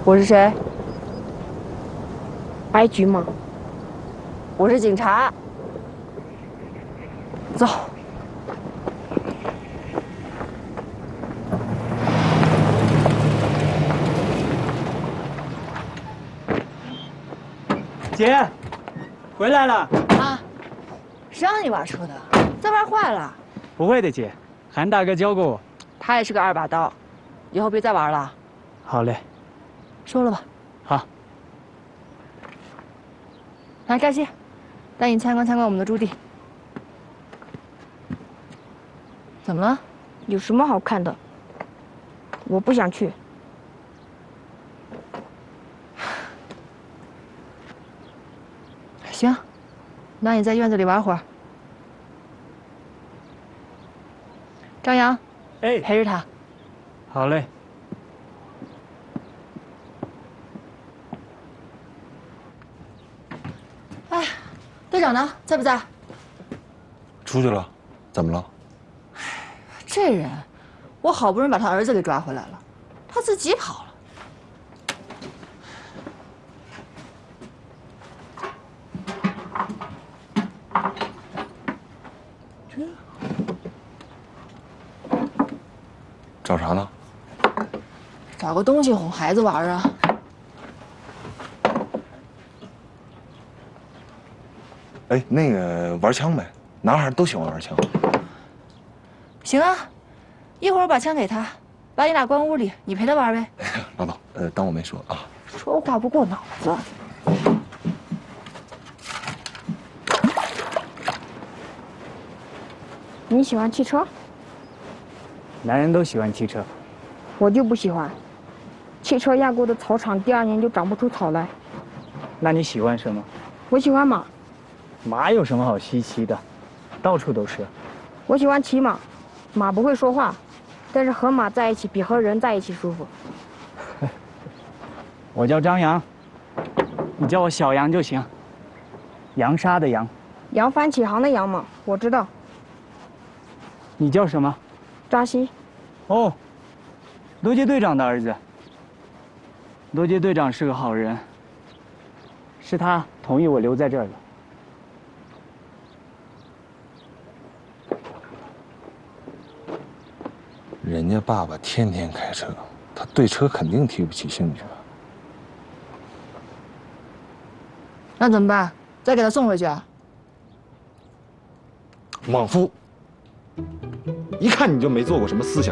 我是谁？ 白菊吗？ 我是警察。走。 姐，回来了。 啊，谁让你玩车的？再玩坏了。 不会的，姐，韩大哥教过我。 他也是个二把刀，以后别再玩了。 好嘞。 收了吧。 好。 来，扎西，带你参观我们的驻地。怎么了？ 有什么好看的？我不想去。 行，那你在院子里玩会儿。张扬， 哎， 陪着他。 好嘞。 哎，队长呢？在不在？ 出去了，怎么了？ 这人，我好不容易把他儿子给抓回来了，他自己跑了。 找啥呢？ 找个东西哄孩子玩啊。 哎，那个玩枪呗，男孩都喜欢玩枪。 行啊，一会儿我把枪给他，把你俩关屋里，你陪他玩呗。 老鸨，当我没说啊。 说话不过脑子。你喜欢汽车？ 男人都喜欢汽车。 我就不喜欢。汽车压过的草场，第2年就长不出草来。 那你喜欢什么？ 我喜欢马。 马有什么好稀奇的？到处都是。 我喜欢骑马，马不会说话，但是和马在一起比和人在一起舒服。 我叫张扬，你叫我小杨就行。扬沙的扬。 扬帆起航的扬嘛，我知道。 你叫什么？ 扎西。 哦，罗杰队长的儿子。罗杰队长是个好人，是他同意我留在这儿的。 人家爸爸天天开车，他对车肯定提不起兴趣。 那怎么办？再给他送回去啊？ 莽夫，一看你就没做过什么思想